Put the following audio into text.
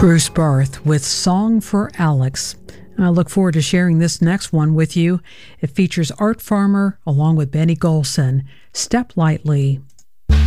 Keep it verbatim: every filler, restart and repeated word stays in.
Bruce Barth with Song for Alex. I look forward to sharing this next one with you. It features Art Farmer along with Benny Golson, Step Lightly.